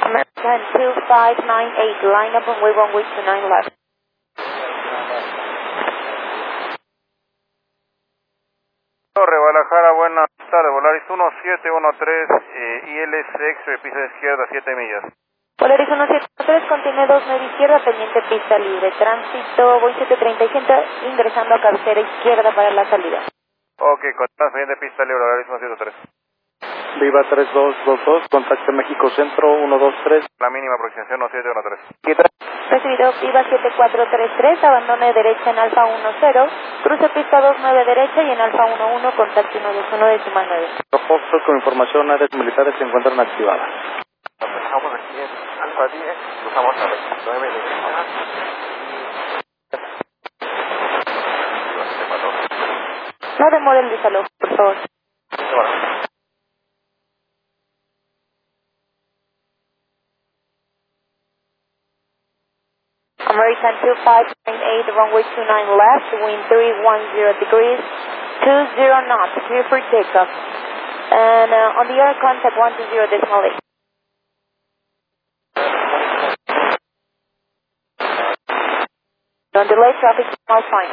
American 2598, line up on way 129 left. Guadalajara, buenas tardes, Volaris 1713, ILS pista de izquierda, 7 millas. Volaris 1713, continúe 29 izquierda, pendiente pista libre, tránsito Boeing 737, ingresando a cabecera izquierda para la salida. Ok, continúa pendiente pista libre, Volaris 1713. Viva 3222, contacto México Centro 123. La mínima aproximación 1713. Recibido, Viva 7433, abandone derecha en Alfa 10, cruce pista 29 derecha y en Alfa 11, contacto 121 decimal 9. Reporto con información, áreas militares se encuentran activadas. Empezamos aquí en Alfa 10, cruzamos a 29 derecha. No demore el desalojo, por favor. American 2598, runway 29 left, wind 310 degrees, 20 knots, clear for takeoff. And on the air contact 120 decimal 8. On delay traffic, all fine.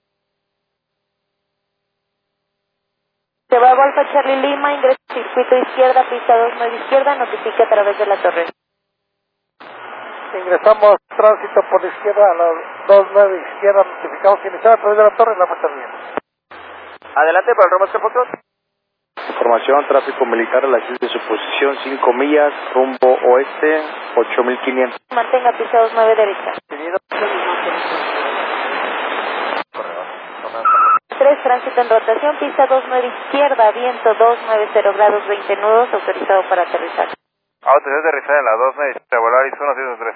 Se va a Alfa Charlie Lima, ingresa circuito izquierda, pista 29 izquierda, notifique a través de la torre. Ingresamos tránsito por izquierda a la 29 izquierda, notificamos iniciar a través de la torre y la marcha bien. Adelante para el Romeo Foxtrot. Información, tráfico militar a la de su posición 5 millas, rumbo oeste, 8500. Mantenga pista 29 derecha. 3, tránsito en rotación, pista 29 izquierda, viento 290 grados 20 nudos, autorizado para aterrizar. Autorizado de aterrizar en la 29, Volaris 1713.